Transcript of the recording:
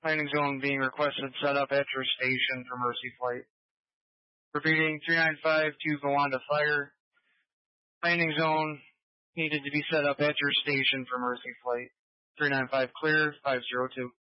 Landing zone being requested set up at your station for Mercy Flight. Repeating, 395 to Gowanda Fire. Landing zone needed to be set up at your station for Mercy Flight. 395 clear, 502.